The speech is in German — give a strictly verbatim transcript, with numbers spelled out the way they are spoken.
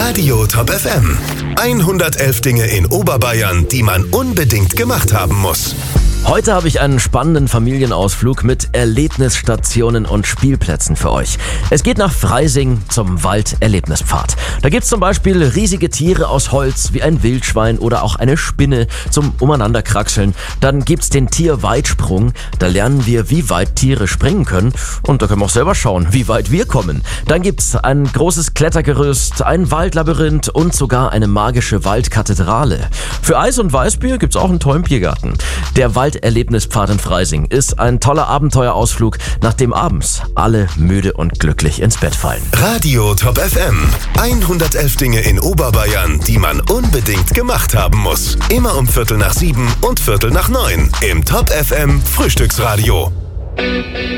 Radio Top F M. hundertelf Dinge in Oberbayern, die man unbedingt gemacht haben muss. Heute habe ich einen spannenden Familienausflug mit Erlebnisstationen und Spielplätzen für euch. Es geht nach Freising zum Walderlebnispfad. Da gibt's zum Beispiel riesige Tiere aus Holz wie ein Wildschwein oder auch eine Spinne zum Umeinanderkraxeln. Dann gibt's den Tierweitsprung. Da lernen wir, wie weit Tiere springen können. Und da können wir auch selber schauen, wie weit wir kommen. Dann gibt's ein großes Klettergerüst, ein Waldlabyrinth und sogar eine magische Waldkathedrale. Für Eis und Weißbier gibt's auch einen tollen Biergarten. Der Walderlebnispfad in Freising ist ein toller Abenteuerausflug, nachdem abends alle müde und glücklich ins Bett fallen. Radio Top F M. hundertelf Dinge in Oberbayern, die man unbedingt gemacht haben muss. Immer um Viertel nach sieben und Viertel nach neun im Top F M Frühstücksradio.